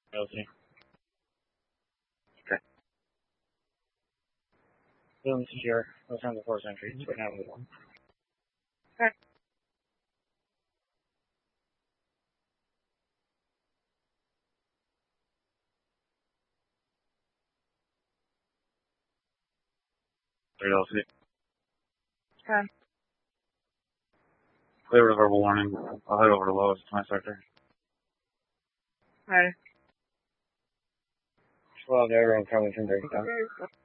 LC. Okay. Boom, secure. Let's run the force entry. Right now we one. Okay. Three LC. Okay. Clear with verbal warning. I'll head over to Lois, my sector. Hi. Well, everyone coming from there.